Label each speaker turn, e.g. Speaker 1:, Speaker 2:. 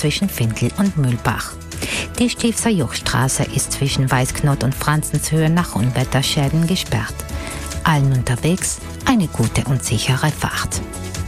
Speaker 1: zwischen Findel und Mühlbach. Die Stiefser Juchstraße ist zwischen Weißknot und Franzenshöhe nach Unwetterschäden gesperrt. Allen unterwegs eine gute und sichere Fahrt.